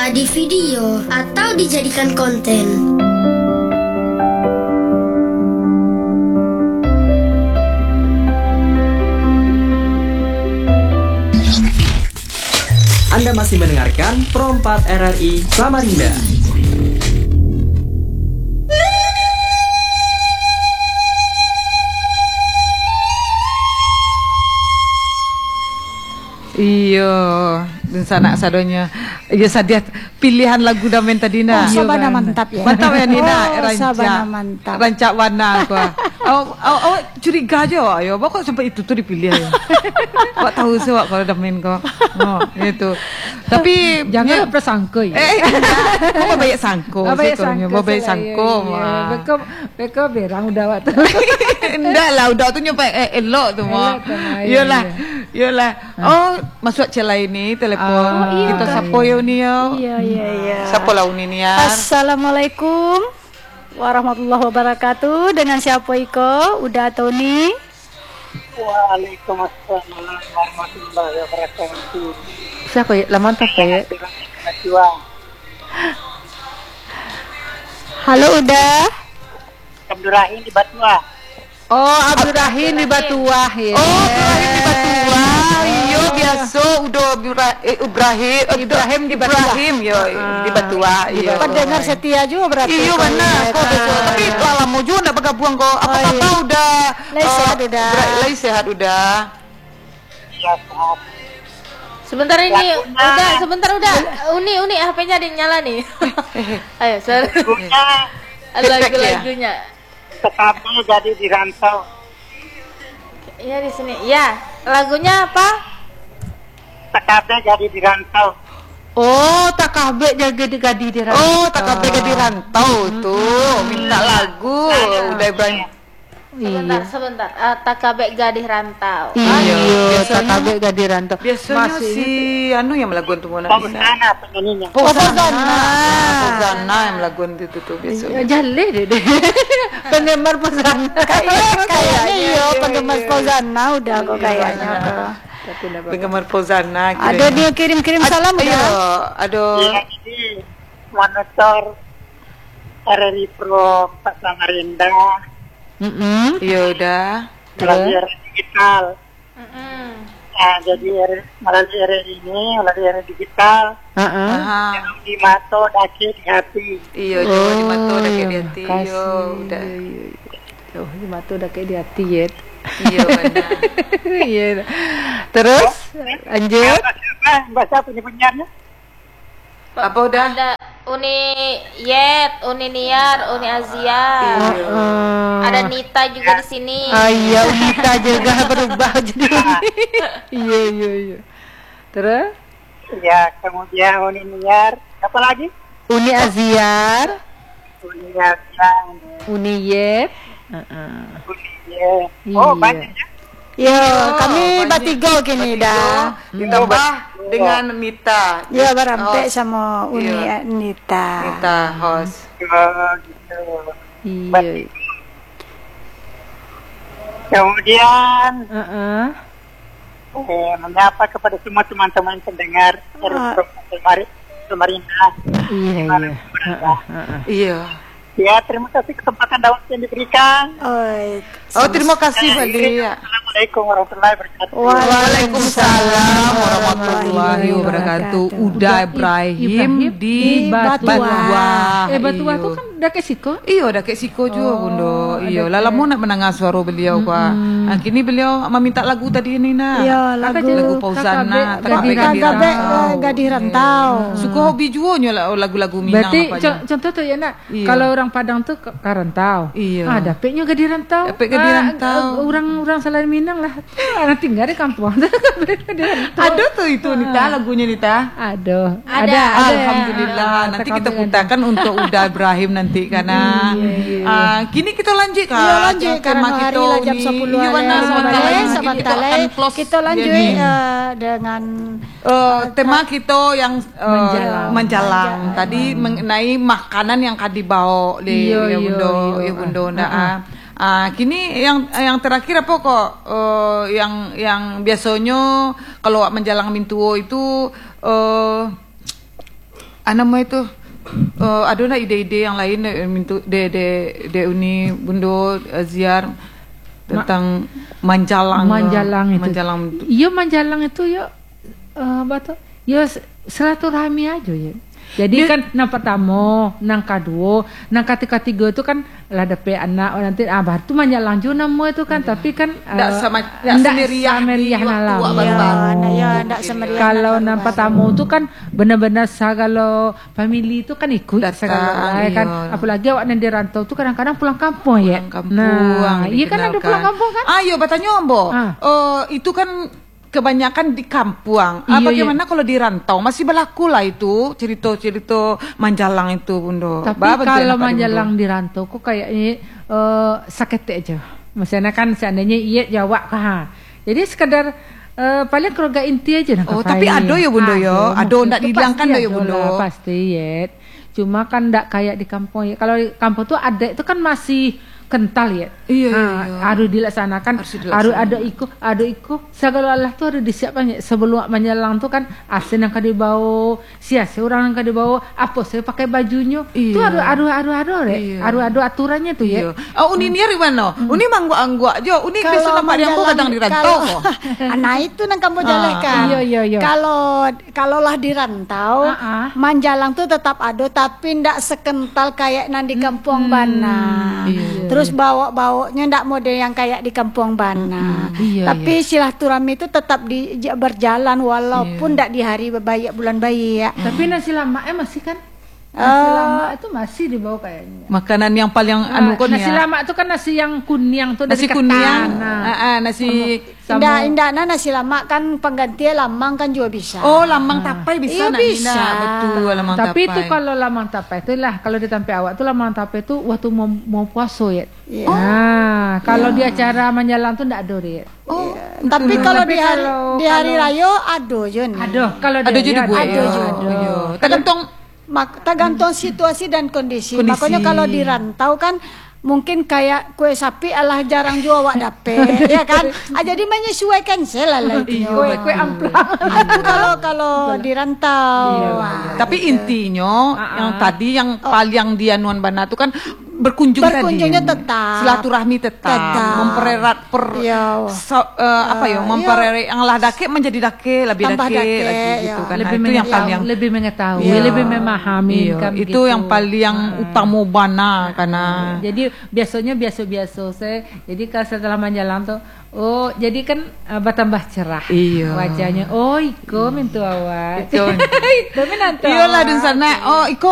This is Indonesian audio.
bisa di video atau dijadikan konten. Anda masih mendengarkan Pro 4 RRI Samarinda. Iyo, dan sanak sadonya. Iya sadia pilihan lagu damen tadi na. Oh, sabana mantap ya. Mantap ya Nina, sabana mantap. Rancak warna aku. Awak curiga aja ya, kok sampai itu tuh dipilih ya. Kok tahu sih wak kalau damen kok. Oh, itu. Tapi jangan persangko ya. Kok banyak sangko situnya, banyak sangko. Beko berang udah waktu. Enggak lah, udah tuh nyampe elok tuh mah. Iyalah. Oh, masuk celah ini telepon. Kita sapo ya uni ya. Iya. Sapo lah uni nih ya. Assalamualaikum warahmatullahi wabarakatuh. Dengan siapa iko? Udah Tony. Waalaikumsalam warahmatullahi wabarakatuh. Siapa ya? Laman apa ya? Halo udah. Abdurrahim di Batua. Oh, Abdurrahim di Batuah ya. Oh, Ibrahim di Batuah. Iya biasa udah Ibrahim di Batuah. Yo di Batuah. Iya. Pendengar setia juga berarti. Iya benar. Kok betul. Tapi lama juga enggak bergabung kok. Apa udah Lai sehat udah. Iya, sehat. Sebentar udah. Uni HP-nya ada yang nyala nih. Ayo, lagu-lagunya. Tetapnya jadi di rantau. Iya di sini. Ya, lagunya apa? Tetapnya jadi di rantau. Oh, takabe jaga di gadi di rantau. Oh, takabe di rantau tuh. Minta lagu udah Ibrahim. Sebentar. Takabe gadih rantau. Iya, takabe gadi rantau. Biasanya si anu yang melaguan tuh mana? Fauzana penyanyinya. Fauzana yang melaguan itu tuh biasanya. Jale deh. Penggemar Fauzana. Kayaknya iya penggemar Fauzana udah kok kayaknya. Penggemar Fauzana. Ada dia kirim salam ya. Aduh. Iya, jadi monitor RRI Pro Pak Samarinda. Iya udah. Melalui digital. Nah, jadi melalui RRI digital. Di mato dake di hati. Iya, di mato dake di hati. Iya, udah. Oh, di mato dake di hati ya. Iya benar. Iya. Terus lanjut. Bahasa penyanyinya? Apa udah? Ada Uni Yet, Uni Niar, Uni Azia. Ada Nita juga di sini. Iya, Nita juga berubah jadi Uni. Iya. Terus? Ya, kemudian Uni Niar. Apa lagi? Uni Aziar. Uni Aziar. Uni Yet. Uni Yet. Oh, banyak ya. Yo, kami bertiga kini dah. Ditambah dengan Nita. Ya, berampe sama Uni Nita. Nita host. Gitu. Iya. Kemudian menyapa kepada semua teman-teman pendengar Samarinda. Iya. Ya, terima kasih kesempatan dakwah yang diberikan. Oh, terima kasih Bali. Assalamualaikum warahmatullahi wabarakatuh. Waalaikumsalam warahmatullahi wabarakatuh. Udah Ibrahim di Batuah. Batuah tuh kan udah kayak siko. Iya, udah kayak siko juga Bundo. Iya, lalamu nak mendengar suara beliau Pak. Nah, kini beliau meminta lagu tadi ini nah. Iya, lagu Fauzana, Gadis Rantau. Suka hobi juga lagu-lagu Minang. Berarti contoh tuh ya nak, kalau orang Padang tuh ke rantau. Iya. Dapetnya Gadis Rantau. Dapet Gadis Rantau. Orang selain Minang lah. Nanti tinggal di kampung. Ada tuh itu Nita, lagunya Nita. Ada. Alhamdulillah. Nanti kita putarkan untuk Uda Ibrahim nanti karena kini kita lanjut kan. Iya lanjut karena hari lah jam 10 kita lanjut dengan tema kita yang menjalang. Tadi mengenai makanan yang kadi bawa di Bundo kini yang terakhir apa kok yang biasanya kalau menjalang mintuo itu Anamo itu ada na ide-ide yang lain mintu de uni bundo ziar tentang Manjalang itu. Manjalang Iya Manjalang itu ya batu. Ya silaturahmi aja ya. Jadi kan nang pertama, nang kedua, nang ketiga itu kan lah dapat anak nanti abah tu Manjalang juga namo itu kan, tapi kan ndak semeriah nalam. Ndak semeriah. Kalau nang pertama itu kan benar-benar segala family itu kan ikut segala kan, apalagi awak nang di rantau tu kadang-kadang pulang kampung ya. Nah, iya kan ada pulang kampung kan? Ayo bertanya Ambo. Itu kan kebanyakan di kampung. Bagaimana kalau di rantau? Masih berlaku lah itu cerita-cerita Manjalang itu, Bundo. Tapi kalau Manjalang di rantau kok kayaknya sakit aja. Maksudnya kan seandainya iya Jawa kah. Jadi sekedar paling keluarga inti aja. Tapi ada ya Bundo ya. Ada ndak dibilangkan ya Bundo. Pasti ya. Cuma kan ndak kayak di kampung ya. Kalau di kampung tuh ada itu kan masih kental ya. Iya. Harus dilaksanakan. Harus ada ikut. Segala Allah tuh harus disiapkan ya. Sebelum Manjalang tuh kan asin yang kan dibawa, sia-sia orang yang kan dibawa, apa saya pakai bajunya. Itu harus ada aturannya tuh ya. Uni niar gimana? Uni manggua-anggua aja. Uni biasa nampak yang kok kadang di rantau. Nah itu nang kamu jalankan. Iya. Kalau lah di rantau, Manjalang tuh tetap ada tapi ndak sekental kayak nang di kampung Bana. Terus bawa-bawanya ndak model yang kayak di kampung Bana. Tapi silaturahmi itu tetap berjalan walaupun ndak di hari bulan bayi ya. Tapi nasi lemaknya masih kan? Nasi lemak itu masih dibawa kayaknya. Makanan yang paling nasi lemak itu kan nasi yang kuning tuh nasi kuning. Nasi nasi lemak kan pengganti lamang kan juga bisa. Oh, lamang tapai bisa bisa. Betul, lamang tapai. Tapi itu kalau lamang tapai itu lah, kalau di tempat awak tuh lamang tapai itu waktu mau puasa ya. Nah, kalau di acara Manjalang tuh enggak ada ya. Tapi kalau di hari raya ada je. Kalau ada je dibuat. Tergantung situasi dan kondisi. Makanya kalau di rantau kan mungkin kayak kue sapi alah jarang juga awak dapet ya kan. Jadi menyesuaikan selalah kue amplang. Itu kalau di rantau. Tapi intinya yang tadi yang paling di Anuan Bana itu kan berkunjungnya tetap, silaturahmi tetap. Mempererat mempererat yang lah dake menjadi dake lebih dake lagi gitu kan. Lebih itu yang paling lebih mengetahui, lebih memahami kan itu gitu. yang paling utama Bana karena jadi biasanya biasa-biasa saya. Jadi kalau setelah Manjalang tuh jadi kan bertambah cerah wajahnya. Iko mintu awak. Iko minanto. Iyalah di sana. Iko